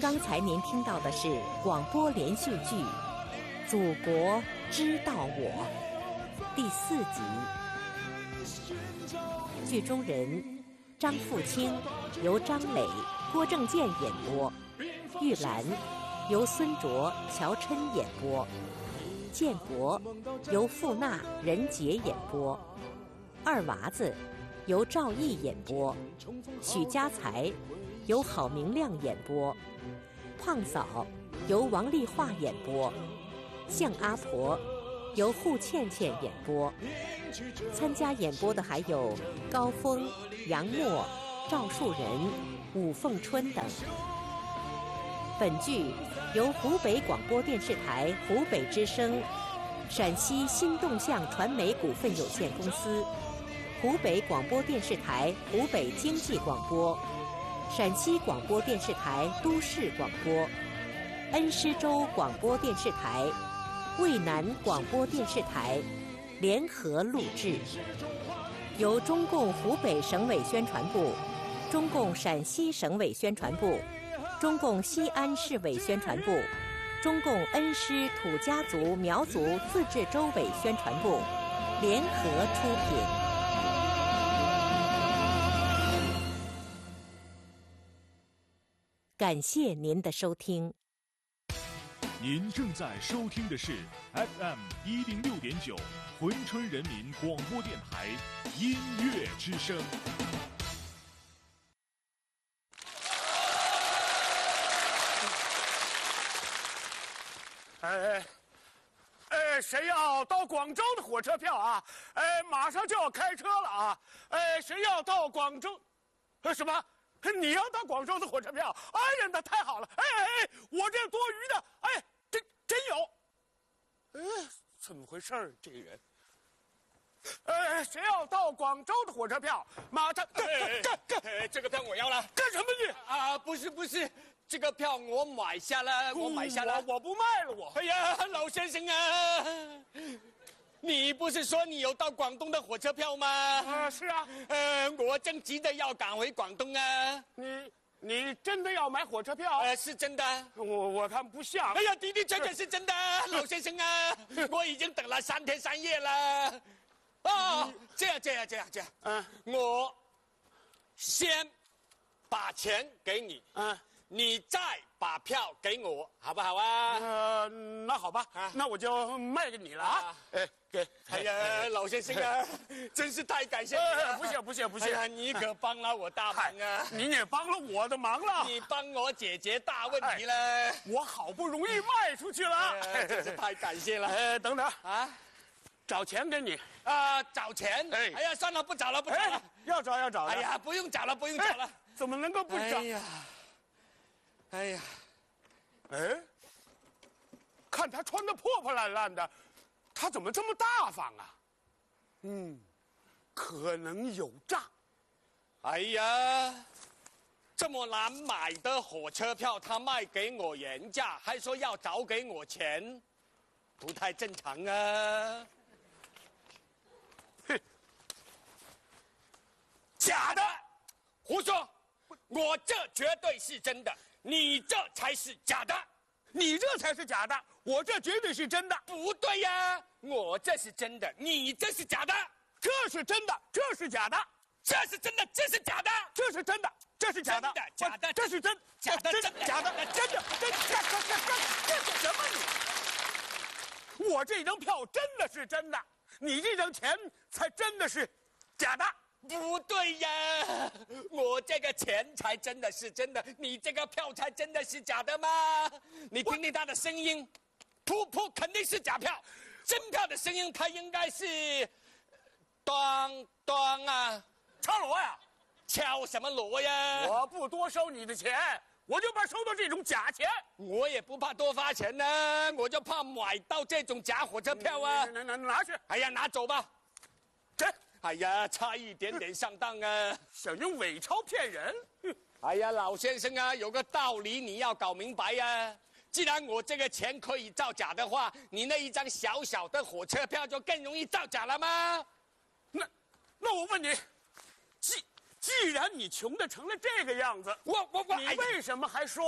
刚才您听到的是广播连续剧《祖国知道我》第4集。剧中人张富清由张磊、郭正健演播，玉兰由孙卓、乔琛演播，建国由傅娜、任杰演播，二娃子由赵毅演播，许家才由郝明亮演播，胖嫂由王丽华演播，向阿婆由户倩倩演播。参加演播的还有高峰、杨默、赵树人、武凤春等。本剧由湖北广播电视台湖北之声、陕西新动向传媒股份有限公司、湖北广播电视台湖北经济广播、陕西广播电视台都市广播、恩施州广播电视台、渭南广播电视台联合录制，由中共湖北省委宣传部、中共陕西省委宣传部、中共西安市委宣传部、中共恩施土家族苗族自治州委宣传部联合出品。感谢您的收听。 您正在收听的是 FM 106.9珲春人民广播电台音乐之声。 谁要到广州的火车票啊？马上就要开车了啊！谁要到广州？什么？你要到广州的火车票？哎呀，那太好了！我这多余的，真有。怎么回事儿？这个人。谁要到广州的火车票？马上， 这个票我要了。 干什么你？ 啊，不是，这个票我买下了，我不卖了，我。 哎呀，老先生啊，你不是说你有到广东的火车票吗？ 是啊。 我正急着要赶回广东啊。 你真的要买火车票？ 是真的。 我看不像。 哎呀，的确是真的，老先生啊，我已经等了3天3夜了。哦，这样，我先把钱给你，你再把票给我，好不好啊？ 那好吧，那我就卖给你了啊！给。 哎呀，老先生啊，真是太感谢你了！ 不谢。 哎呀，你可帮了我大忙啊！ 您也帮了我的忙了， 你帮我解决大问题了。 我好不容易卖出去了， 真是太感谢了。 等等啊，找钱给你啊！找钱？哎呀，算了，不找了。 要找。 哎呀，不用找了。 怎么能够不找？ 哎呀， 看他穿得破破烂烂的，他怎么这么大方啊？可能有诈。 哎呀，这么难买的火车票，他卖给我原价，还说要找给我钱，不太正常啊！假的，胡说！我这绝对是真的，你这才是假的。 你这才是假的，我这绝对是真的。 不对呀，我这是真的，你这是假的。 这是真的，这是假的。 这是真的，这是假的。 这是真的，这是假的。 假的， 这是真， 假的， 假的，真的，干什么你？我这张票真的是真的，你这张钱才真的是假的。 不对呀，我这个钱才真的是真的，你这个票才真的是假的吗？你听听他的声音，噗，肯定是假票。真票的声音，它应该是咚啊， 敲锣呀？ 敲什么锣呀？ 我不多收你的钱，我就怕收到这种假钱。 我也不怕多花钱呢，我就怕买到这种假火车票啊！ 拿去！ 哎呀，拿走吧。 这。 哎呀，差一点点上当啊！ 想用伪钞骗人？ 哎呀，老先生啊，有个道理你要搞明白呀。既然我这个钱可以造假的话，你那一张小小的火车票就更容易造假了吗？ 那我问你，既然你穷的成了这个样子， 你为什么还说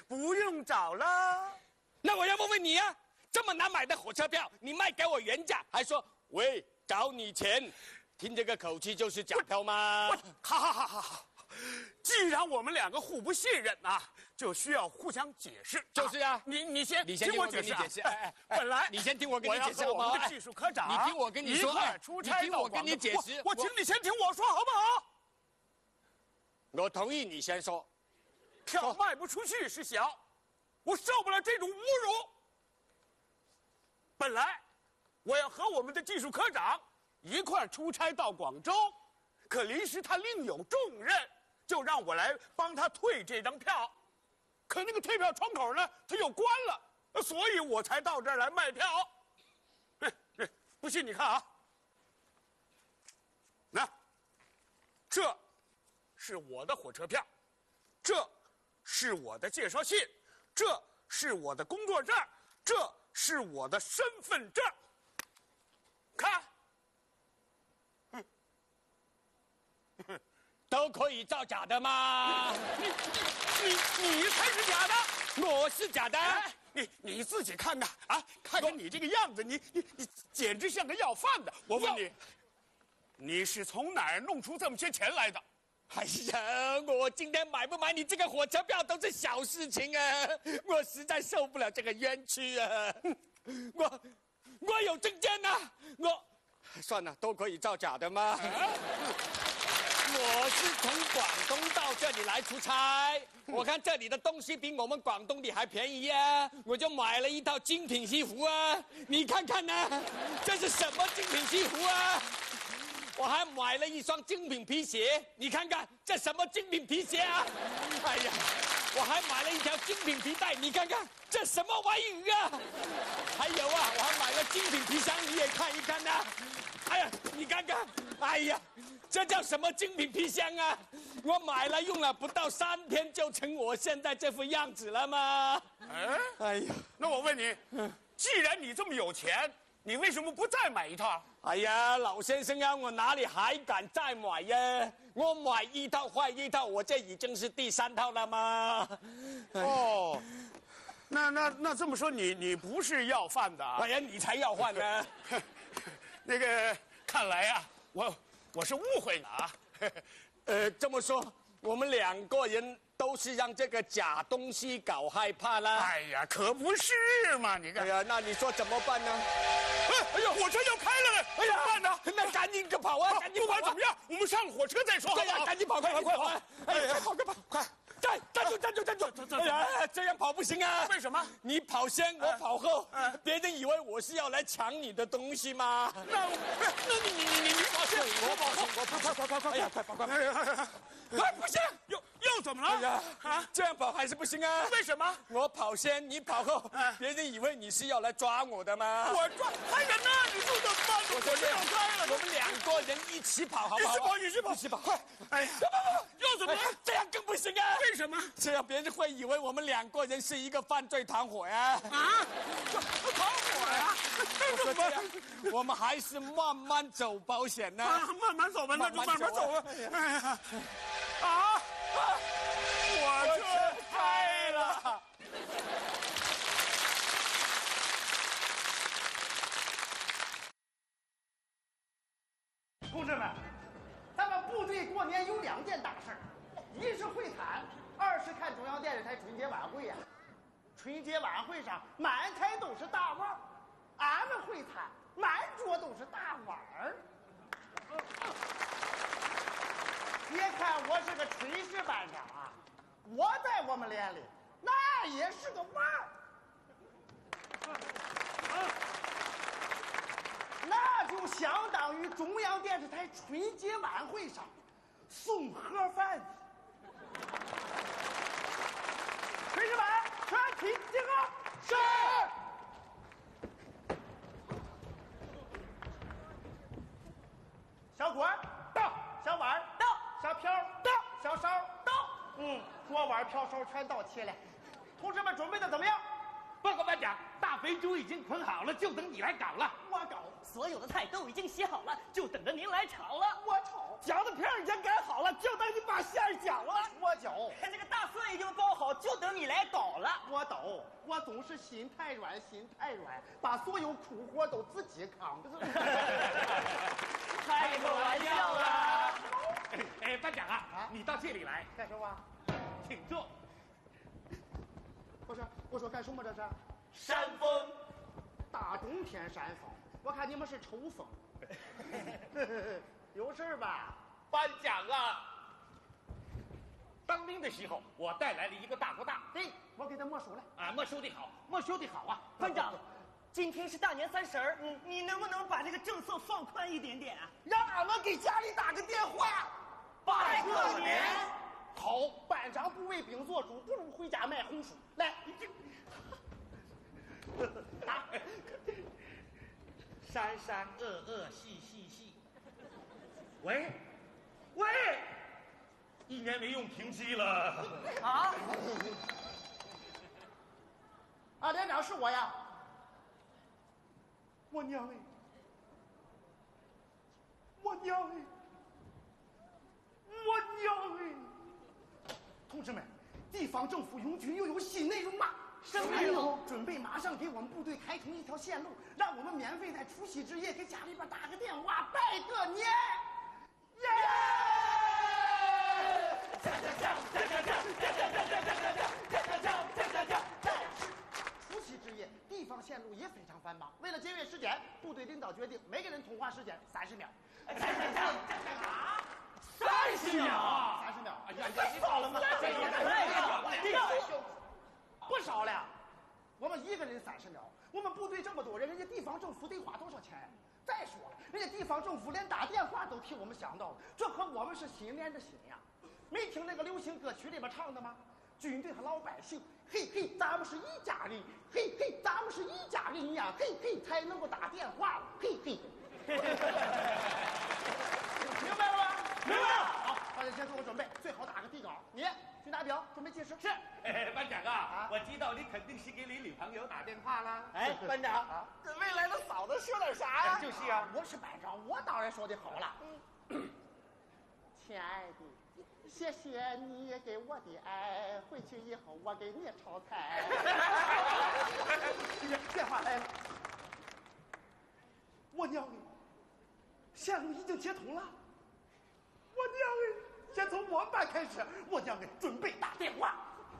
不用找了。 那我要问问你啊，这么难买的火车票，你卖给我原价，还说喂找你钱，听这个口气就是假票吗？ 好，既然我们两个互不信任啊，就需要互相解释。 就是啊， 你先听我解释。本来你先听我跟你解释好不好？ 我们的技术科长， 你听我跟你说， 出差你听我跟你解释。 我请你先听我说好不好？ 我同意你先说。 票卖不出去是小，我受不了这种侮辱。本来我要和我们的技术科长一块出差到广州，可临时他另有重任，就让我来帮他退这张票。可那个退票窗口呢，他又关了，所以我才到这儿来卖票。不信你看啊，那这是我的火车票，这是我的介绍信，这是我的工作证，这是我的身份证。看， 都可以造假的吗？ 你才是假的， 我是假的。 你自己看看啊，看看你这个样子，你简直像个要饭的。我问你，你是从哪儿弄出这么些钱来的？ 哎呀，我今天买不买你这个火车票都是小事情啊！我实在受不了这个冤屈啊！我有证件呐、算了，都可以造假的吗？我是从广东到这里来出差，我看这里的东西比我们广东的还便宜啊，我就买了一套精品西服啊！你看看呢、这是什么精品西服啊？我还买了一双精品皮鞋，你看看这什么精品皮鞋啊？哎呀，我还买了一条精品皮带，你看看这什么玩意啊？还有啊，我还买了精品皮箱，你也看一看呐、哎呀，你看看，哎呀，这叫什么精品皮箱啊？我买了用了不到3天就成我现在这副样子了吗？哎呀， 那我问你，既然你这么有钱，你为什么不再买一套？ 哎呀，老先生啊，我哪里还敢再买呀？我买一套坏一套，我这已经是第3套了吗？ 哦，那这么说，你不是要饭的啊？ 哎呀，你才要饭呢！ 那个，看来啊，我是误会了啊。 这么说，我们2个人都是让这个假东西搞害怕啦。 哎呀，可不是嘛！你看， 哎呀，那你说怎么办呢？ 哎呦，火车要开了嘞！怎么办呢？ 那赶紧就跑啊！赶紧不跑啊！ 管怎么样，我们上了火车再说。 对呀，赶紧跑，快！哎呀，快跑！快！站住！哎呀，这样跑不行啊！ 为什么？ 你跑先，我跑后，别人以为我是要来抢你的东西吗？ 那你跑先，我跑后，快！ 哎呀，快跑！ 哎，不行，又怎么了？ 哎呀，这样跑还是不行啊！ 为什么？ 我跑先，你跑后，别人以为你是要来抓我的吗？ 我抓，哎呀，那你说怎么办？ 我火车要开了， 我们2个人一起跑，好不好？ 一起跑，快！哎呀，又怎么了？ 这样更不行啊！ 为什么？ 这样别人会以为我们2个人是一个犯罪团伙呀！ 团伙呀？ 我说这样，我们还是慢慢走保险呢。 慢慢走吧，那就慢慢走吧。哎呀，火车开了。 同志们，咱们部队过年有2件大事儿，一是会谈，2是看中央电视台春节晚会呀。春节晚会上满台都是大腕儿，俺们会谈满桌都是大碗儿。别看我是个炊事班长啊，我在我们连里那也是个腕儿。那就相当于中央电视台春节晚会上送盒饭的。炊事班全体集合。是。小锅到，小碗到，小瓢到，小勺到。锅碗瓢勺全到齐了。同志们准备的怎么样？ 报告班长，大肥猪已经捆好了，就等你来搞了。 我搞， 所有的菜都已经洗好了，就等着您来炒了。 我炒， 饺子皮已经擀好了，就等你把馅儿搅了。 我搅， 这个大蒜已经包好，就等你你来倒了。 我抖，我总是心太软，心太软，把所有苦活都自己扛。 开个玩笑啊！ 哎，班长啊，你到这里来干什么？ 请坐。 我说干什么这是？ 扇风。 大冬天扇风，我看你们是抽风。有事吧？ 班长啊，当兵的时候我带来了一个大哥大， 对，我给他没收了。 啊，没收的好，没收的好啊。 班长，今天是大年30，你能不能把这个政策放宽一点点啊？ 让俺们给家里打个电话， 拜个年。 好，班长不为兵做主，不如回家卖红薯。来，打。 山山恶恶细细细。喂，1年没用停机了。 啊，连长是我呀。我娘哎！同志们，地方政府用军又有新内容了。 什么内容？ 准备马上给我们部队开通一条线路，让我们免费在除夕之夜给家里边打个电话，拜个年。耶！除夕之夜，地方线路也非常繁忙。为了节约时间，部队领导决定每个人通话时间30秒。 30 30 秒。 秒。 哎呀，你少了吗？ 不少了，我们一个人30秒。我们部队这么多人，人家地方政府得花多少钱？再说了，人家地方政府连打电话都替我们想到了，这和我们是心连着心呀。没听那个流行歌曲里边唱的吗？军队和老百姓，嘿嘿，咱们是一家人，嘿嘿，咱们是一家人呀，嘿嘿，才能够打电话了，嘿嘿。明白了吗？ 明白了。 好，大家先做个准备，最好打个底稿。你去拿表，准备计时。 是，班长啊，我知道你肯定是给你女朋友打电话啦。 哎，班长，跟未来的嫂子说点啥呀？ 就是啊， 我是班长，我当然说的好了。亲爱的，谢谢你给我的爱，回去以后我给你炒菜。电话来了，我娘哎，线路已经接通了。我娘哎，先从我班开始，我娘哎，准备打电话。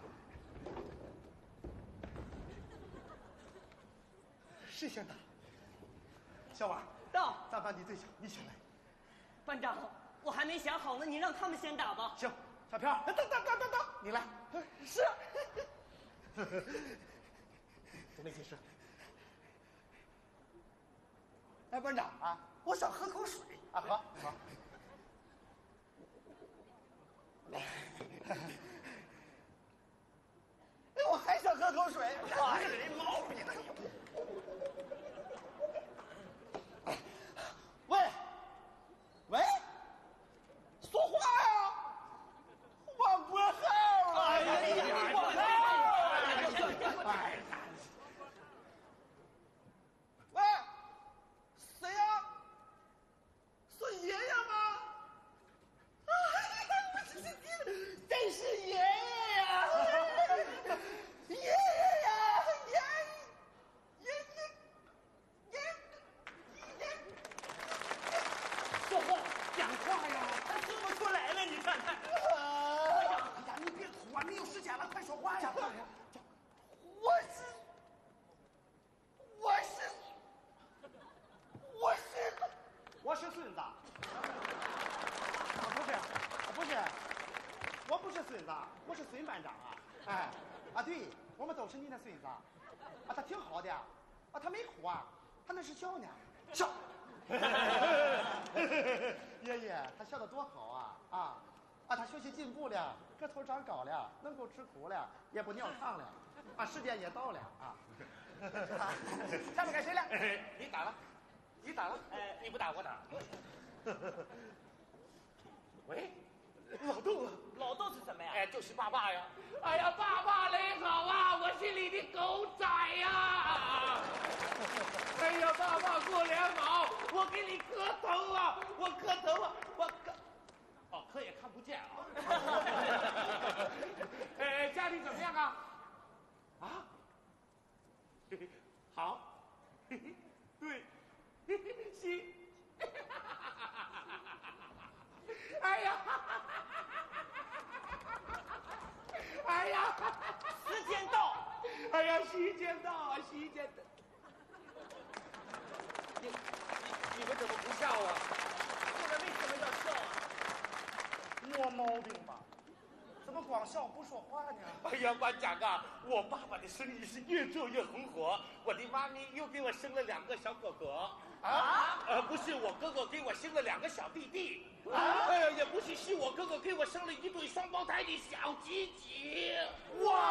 谁先打？小王到。 咱班你最小，你先来。 班长，我还没想好呢，你让他们先打吧。 行，小飘，等，你来。是。准备计时。哎，班长啊，我想喝口水啊，喝。来。哎，我还想喝口水。哎，这毛病呢！喂，说话呀！我不好了。哎呀，我喂，谁呀？是爷爷吗？真是爷爷呀！爷爷呀！说话，讲话呀！ 他说不出来了，你看看。 哎呀，你别哭啊，没有时间了，快说话呀！我是孙子。我不是孙子，我是孙班长啊！哎，啊对，我们都是你的孙子啊！他挺好的啊，他没哭啊，他那是笑呢，笑。爷爷，他笑得多好啊！他学习进步了，个头长高了，能够吃苦了，也不尿炕了，时间也到了啊！下面该谁了？ 你打了，你不打我打。喂， 老豆是什么呀？ 哎，就是爸爸呀！哎呀，爸爸你好啊，我是你的狗仔呀！哎呀，爸爸过年好，我给你磕头啊，我磕。哦，磕也看不见啊。家里怎么样啊？ 啊？好，对，行。哎呀，哎呀， 时间到！ 哎呀，时间到啊，时间到！你们怎么不笑啊？ 这个为什么要笑啊？ 没毛病吧？怎么光笑不说话呢？ 哎呀，班长啊，我爸爸的生意是越做越红火，我的妈咪又给我生了2个小哥哥。不是我哥哥给我生了2个小弟弟。也不是我哥哥给我生了1对双胞胎的小鸡鸡。哇！